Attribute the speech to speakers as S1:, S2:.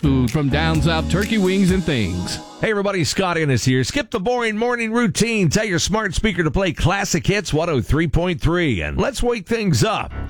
S1: food from down south, turkey wings and things.
S2: Hey everybody, Scott Ennis here. Skip the boring morning routine. Tell your smart speaker to play classic hits 103.3 and let's wake things up.